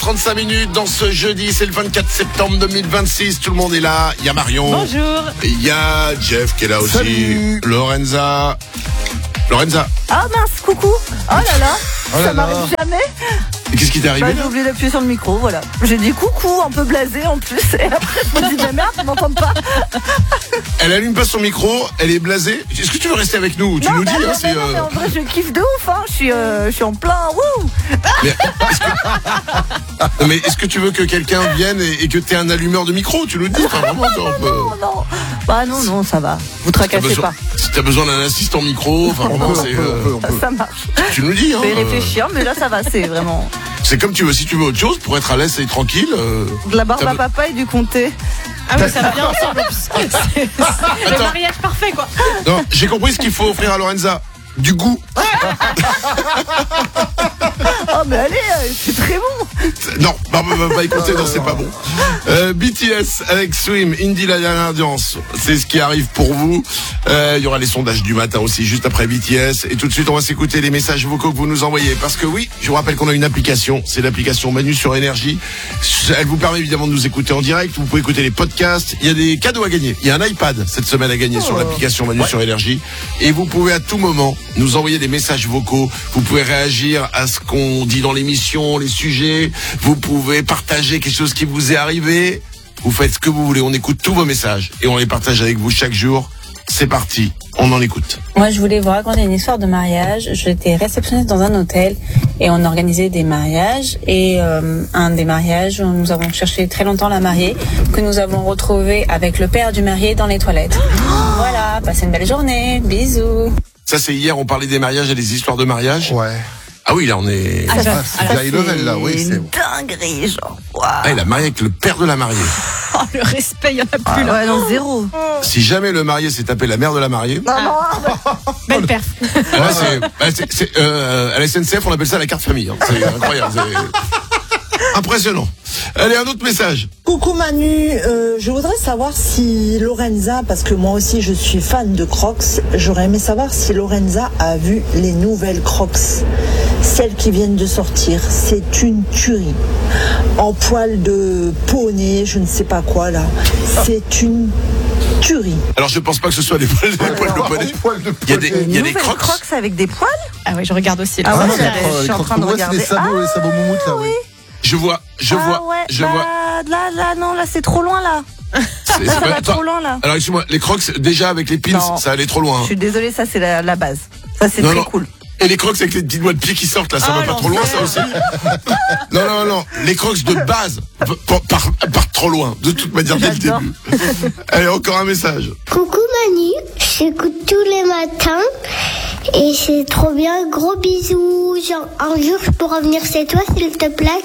35 minutes dans ce jeudi, c'est le 24 septembre 2026, tout le monde est là, il y a Marion. Bonjour. Il y a Jeff qui est là aussi. Salut. Lorenza. Ah mince, coucou. Oh là là, ça m'arrive jamais. Et qu'est-ce qui t'est arrivé? J'ai oublié d'appuyer sur le micro, voilà. J'ai dit coucou, un peu blasé en plus. Et après je me dis mais merde, ils m'entendent pas. Elle allume pas son micro, elle est blasée. Est-ce que tu veux rester avec nous? Tu nous dis, non, hein, c'est. mais en vrai je kiffe de ouf, hein. Je suis en plein, wouh. Mais est-ce que tu veux que quelqu'un vienne et que t'aies un allumeur de micro? Tu nous dis, enfin, vraiment, Non. Bah non, ça va. Vous tracassez pas. Si t'as besoin d'un assistant micro, enfin vraiment, c'est. Ça marche. Tu nous dis, hein. Je vais réfléchir, mais là ça va, c'est vraiment. C'est comme tu veux. Si tu veux autre chose pour être à l'aise et tranquille. De la barbe à papa et du comté. Ah oui, ça va bien ensemble. C'est le Attends. mariage parfait, quoi. Non, j'ai compris ce qu'il faut offrir à Lorenza. Du goût. Oh mais allez, c'est très bon. Non, bah écoutez, non, c'est pas bon. BTS avec Swim, Indie la dernière audience, c'est ce qui arrive pour vous. Il y aura les sondages du matin aussi, juste après BTS. Et tout de suite, on va s'écouter les messages vocaux que vous nous envoyez. Parce que oui, je vous rappelle qu'on a une application, c'est l'application Manu sur Énergie. Elle vous permet évidemment de nous écouter en direct. Vous pouvez écouter les podcasts. Il y a des cadeaux à gagner. Il y a un iPad cette semaine à gagner sur l'application Manu sur Énergie. Et vous pouvez à tout moment nous envoyer des messages vocaux. Vous pouvez réagir à ce qu'on dit dans l'émission, les sujets. Vous pouvez partager quelque chose qui vous est arrivé. Vous faites ce que vous voulez. On écoute tous vos messages et on les partage avec vous chaque jour. C'est parti. On en écoute. Moi, je voulais vous raconter une histoire de mariage. J'étais réceptionniste dans un hôtel et on organisait des mariages. Et un des mariages, nous avons cherché très longtemps la mariée, que nous avons retrouvée avec le père du marié dans les toilettes. Voilà, passez une belle journée. Bisous. Ça, c'est hier, on parlait des mariages et des histoires de mariage. Ouais. Ah oui, là, on est... C'est high level, là, oui, c'est une bon. dinguerie, genre. Waouh. Ah, il a marié avec le père de la mariée. Oh, le respect, il n'y en a plus, là. Ouais, non, zéro. Si jamais le marié s'est tapé la mère de la mariée... Belle perf. À la SNCF, on appelle ça la carte famille. Hein. C'est incroyable. C'est impressionnant. Allez, un autre message. Coucou Manu, je voudrais savoir si Lorenza, parce que moi aussi je suis fan de Crocs, j'aurais aimé savoir si Lorenza a vu les nouvelles Crocs, celles qui viennent de sortir. C'est une tuerie. En poil de poney, je ne sais pas quoi là. C'est une tuerie. Alors, je pense pas que ce soit des poils de poney. Il y a des crocs. Crocs avec des poils. Ah oui, je regarde aussi. Là. Ah ouais, les je suis en train de crocs, c'est regarder. les sabots moumoutes, là, oui. Je vois. Là, non, là, c'est trop loin, là. Ça va Attends. trop loin, là. Alors, excuse-moi, les crocs, déjà avec les pins, Non. ça allait trop loin. Je Hein. suis désolée, ça, c'est la base. Ça, c'est Non, très non. cool. Et les crocs avec les petites doigts de pied qui sortent, là, ça va pas trop loin, ça aussi? Non. Les crocs de base partent trop loin, de toute manière, dès le J'adore. début. Allez, encore un message. Coucou Manu, j'écoute tous les matins et c'est trop bien. Gros bisous. Genre, un jour je pourrais venir chez toi s'il te plaît.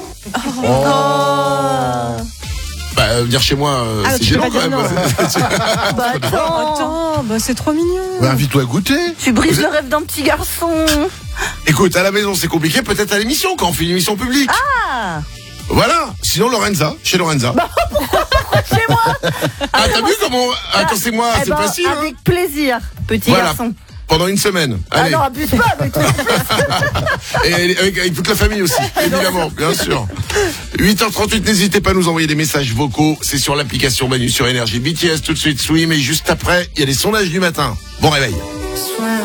Bah, venir chez moi, c'est tu gênant peux quand pas même. Bah, attends. Attends, bah, c'est trop mignon. Ouais, invite-toi à goûter. Tu brises le rêve d'un petit garçon. Écoute, à la maison, c'est compliqué, peut-être à l'émission, quand on fait une émission publique. Ah, Voilà. Sinon, Lorenza, chez Lorenza. chez moi. Ah, t'as vu comment, quand c'est moi, Eh c'est ben, facile. Hein. avec plaisir, petit Voilà. garçon. Pendant une semaine. Ah Allez. non, abuse pas avec toi. Et avec toute la famille aussi, évidemment, bien sûr. 8h38, n'hésitez pas à nous envoyer des messages vocaux. C'est sur l'application Manu sur Énergie. BTS tout de suite, Swim. Et juste après, il y a les sondages du matin. Bon réveil.